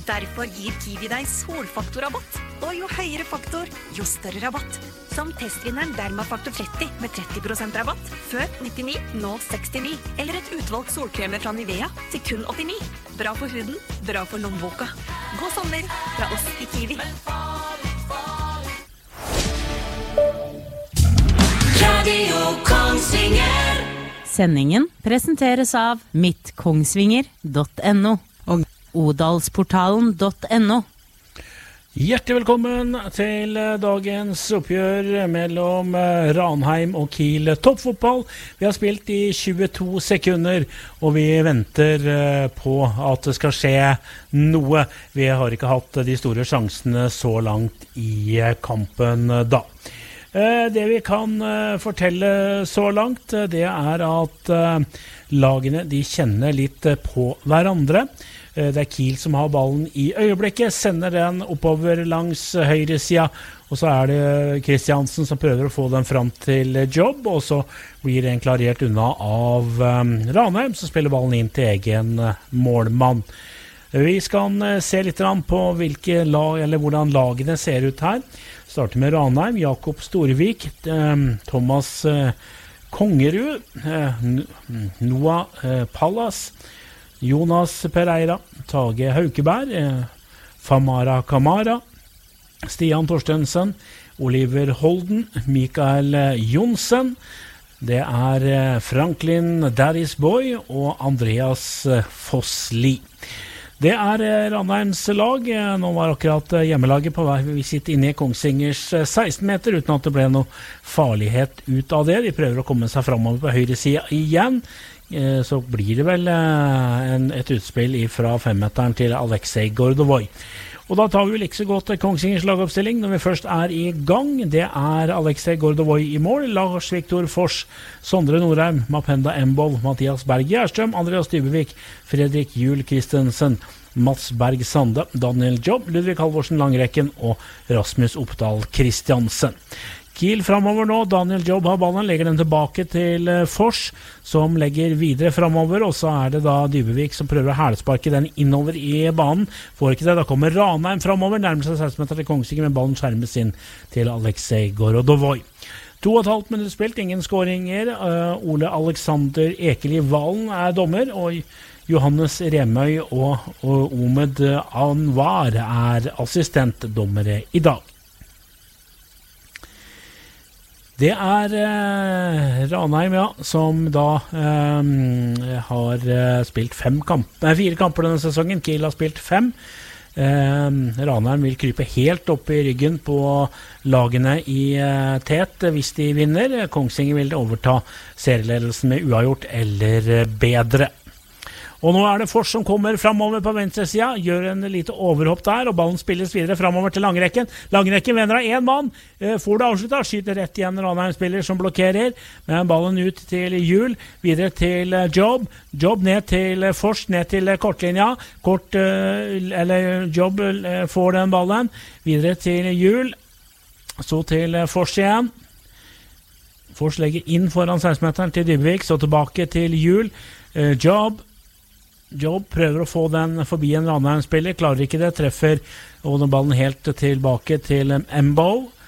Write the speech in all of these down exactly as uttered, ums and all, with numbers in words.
Derfor gir Kiwi deg solfaktorrabatt. Og jo høyere faktor, jo større rabatt. Som testvinneren Dermafaktor tretti med tretti prosent rabatt. Før nittini, nå sekstini. Eller et utvalgt solkremer fra Nivea til kun åttini. Bra for huden, bra for lommeboka. God sommer fra oss i Kiwi. Radio Kongsvinger. Sendingen presenteres av mitt kongsvinger punktum no og odalsportalen punktum no. Hjertelig velkommen til dagens oppgjør mellom Ranheim og Kiel toppfotball. Vi har spilt i tjueto sekunder, og vi venter på at det skal skje noe. Vi har ikke hatt de store sjansene så langt i kampen da. Det vi kan fortelle så langt, det er at lagene de kjenner litt på hverandre. Det er Kiel som har ballen i øyeblikket, sender den oppover langs høyre sida, og så er det Kristiansen som prøver å få den fram til Jobb, og så blir den klarert unna av Ranheim, som spiller ballen inn til egen målmann. Vi skal se litt på hvilke lag, eller hvordan lagene ser ut her. Starter med Ranheim, Jakob Storevik, Thomas Kongerud, Noah Pallas, Jonas Pereira, Tage Haukeberg, Famara Kamara, Stian Torstensen, Oliver Holden, Mikael Jonsen, det er Franklin Darisboy og Andreas Fossli. Det er Ranheims lag. Nå var akkurat hjemmelaget på vei visitt inne i Kongsvingers seksten meter, uten at det ble noe farlighet ut av det. De prøver å komme seg fremover på høyre side igjen. Så blir det vel en, et utspill fra femmeteren til Alexei Gordovoi. Og da tar vi vel ikke så godt Kongsvingers lagoppstilling når vi først er i gang. Det er Alexei Gordovoi i mål, Lars Viktor Fors, Sondre Norheim, Mapenda Embol, Mathias Berg Gjerstrøm, Andreas Dybevik, Fredrik Juhl Kristensen, Mats Berg Sande, Daniel Jobb, Ludvig Halvorsen Langrekken og Rasmus Oppdal Kristiansen. Kiel fremover nå, Daniel Jobb har ballen, legger den tilbake til Fors, som legger videre fremover, og så er det da Dybevik som prøver å hælsparke den innover i banen. Får ikke det, da kommer Ranheim fremover, nærmer seg seksten meter til Kongsvinger, men ballen skjermes inn til Alexei Gorodovoi. To og et halvt minutter spilt, ingen skåringer. Uh, Ole Alexander Ekeli Valen er dommer, og Johannes Remøy og, og Omed Anwar er assistentdommere i dag. Det er eh, Ranheim, ja, som da eh, har eh, spilt fem kamp, nei, fire kamper denne sesongen. Kiel har spilt fem. Eh, Ranheim vil krype helt opp i ryggen på lagene i eh, tet hvis de vinner. Kongsvinger vil overta serieledelsen med uavgjort eller bedre. Og nå er det Fors som kommer fremover på venstre sida, gjør en lite overhopp der, og ballen spilles videre fremover til Langrekken. Langrekken vender av en mann, får det avsluttet, skyter rett igjen Ranheim-spiller som blokkerer, med ballen ut til Juhl, videre til Jobb, Jobb ned til Fors, ned til kortlinja, kort, eller Jobb får den ballen, videre til Juhl, så til Fors igjen. Fors legger inn foran seksten meteren til Dybevik, så tilbake til Juhl, Jobb, Jobb prøver å få den forbi en Ranheim-spiller, klarer ikke det, treffer og den ballen helt tilbake til Embo.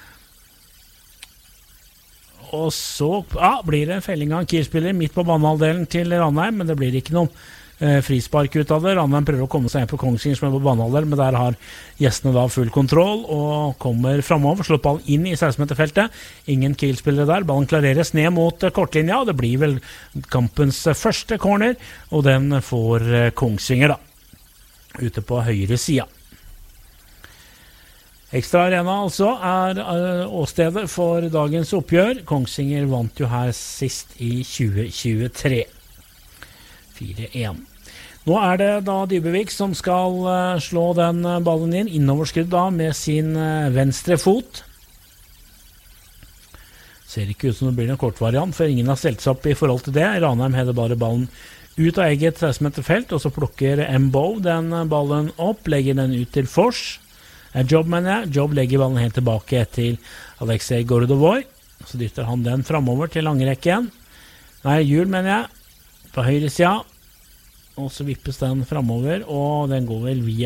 Og så ja, blir det en felling av en Kiel-spiller midt på banehalvdelen til Ranheim, men det blir ikke noen eh, frispark ut av det. Ranheim prøver å komme seg inn på Kongsvinger som er på banehalvdelen, men der har gjestene da full kontroll og kommer fremover, slår ballen inn i seksten meter-feltet. Ingen Kiel-spillere der, ballen klareres ned mot kortlinja, det blir vel kampens første corner, og den får Kongsvinger da, ute på høyre sida. Ekstra Arena altså er uh, åstedet for dagens oppgjør. Kongsvinger vant jo her sist i tjue tjuetre. fire én. Nå er det da Dybevik som skal uh, slå den ballen inn, innoverskrudd da med sin uh, venstre fot. Ser ikke ut som det blir en kortvariant, for ingen har stelt seg opp i forhold til det. Ranheim heller bare ballen ut av eget seksten meter felt, og så plukker Embo den ballen opp, legger den ut til Fors. Jobb, mener jeg. Jobb legger ballen helt tilbake til Alexei Gordovoi. Så dytter han den fremover til Langrekken. Nei, Juhl, mener jeg. På høyre sida. Og så vippes den fremover, og den går vel via